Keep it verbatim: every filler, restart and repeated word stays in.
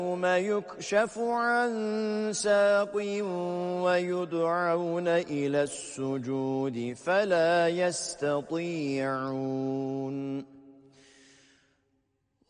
يوم يكشف عن ساق ويدعون إلى السجود فلا يستطيعون